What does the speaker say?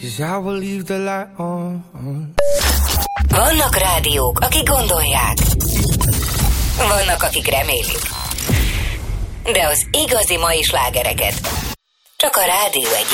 'cause I will leave the light on. Vannak rádiók, akik gondolják. Vannak, akik remélik. De az igazi mai slágereket csak a Rádió 1